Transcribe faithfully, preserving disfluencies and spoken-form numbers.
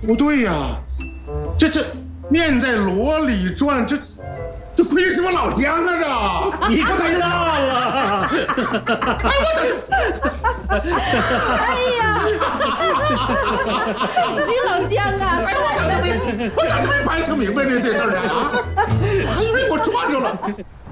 不对呀，这这面在箩里转，这这亏是我老姜啊！这你太大了！ 哎，我这哎呀，这个老姜啊！ 哎，我咋就没我咋就没掰扯明白这这事儿啊？啊，我还以为我赚着了。